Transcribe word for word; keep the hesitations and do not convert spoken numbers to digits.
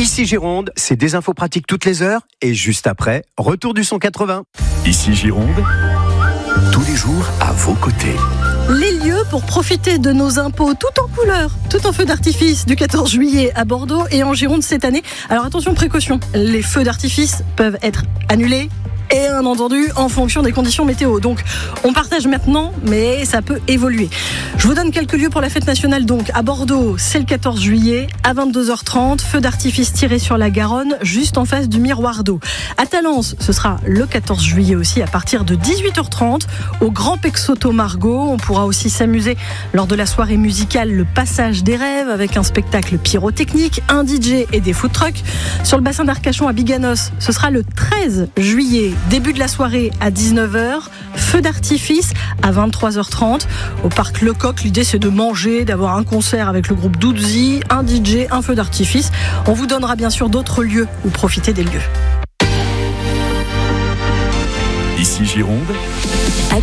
Ici Gironde, c'est des infos pratiques toutes les heures et juste après, retour du son quatre-vingts. Ici Gironde, tous les jours à vos côtés. Les lieux pour profiter de nos impôts tout en couleur, tout en feu d'artifice du quatorze juillet à Bordeaux et en Gironde cette année. Alors attention, précaution, les feux d'artifice peuvent être annulés et bien entendu en fonction des conditions météo. Donc on partage maintenant, mais ça peut évoluer. Je vous donne quelques lieux pour la fête nationale. Donc à Bordeaux, c'est le quatorze juillet à vingt-deux heures trente, feu d'artifice tiré sur la Garonne, juste en face du miroir d'eau. À Talence, ce sera le quatorze juillet aussi à partir de dix-huit heures trente au Grand Pexoto Margot. On pourra aussi s'amuser lors de la soirée musicale Le Passage des Rêves avec un spectacle pyrotechnique, un D J et des food trucks. Sur le bassin d'Arcachon à Biganos, ce sera le treize juillet. Début de la soirée à dix-neuf heures, feu d'artifice à vingt-trois heures trente. Au parc Lecoq, l'idée c'est de manger, d'avoir un concert avec le groupe Doudzi, un D J, un feu d'artifice. On vous donnera bien sûr d'autres lieux où profiter des lieux. Ici Gironde.